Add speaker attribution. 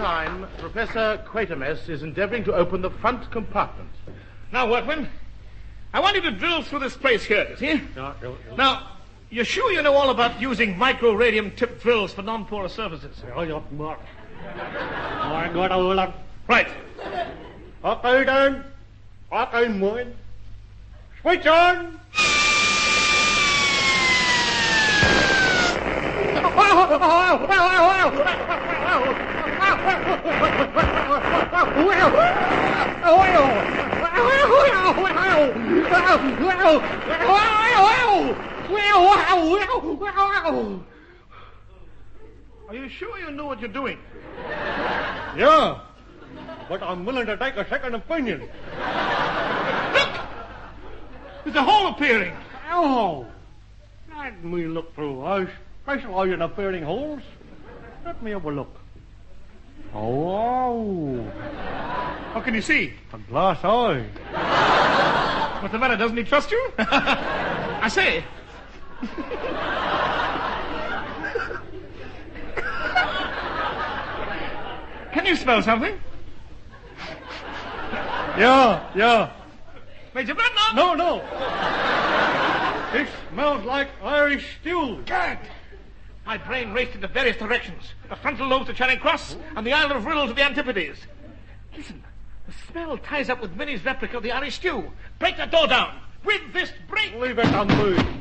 Speaker 1: time, Professor Quatermass is endeavoring to open the front compartment.
Speaker 2: Now, workmen, I want you to drill through this place here, you see? Now, you're sure you know all about using micro-radium-tipped drills for non-porous surfaces? Right.
Speaker 3: Okay, then. Okay, mine. Switch on!
Speaker 2: Are you sure you know what you're doing?
Speaker 3: Yeah, but I'm willing to take a second opinion.
Speaker 2: Look! There's a hole appearing.
Speaker 3: Oh, let me look through. I specialize in appearing holes. Let me have a look. Oh.
Speaker 2: What can you see?
Speaker 3: A glass eye.
Speaker 2: What's the matter? Doesn't he trust you? I say. Can you smell something?
Speaker 3: Yeah.
Speaker 2: Major Bradner?
Speaker 3: No. It smells like Irish stew.
Speaker 2: Good. My brain raced into various directions. The frontal lobe to Charing Cross and the Isle of Rhyl to the Antipodes. Listen, the smell ties up with Minnie's replica of the Irish stew. Break that door down. With this break.
Speaker 3: Leave it on me.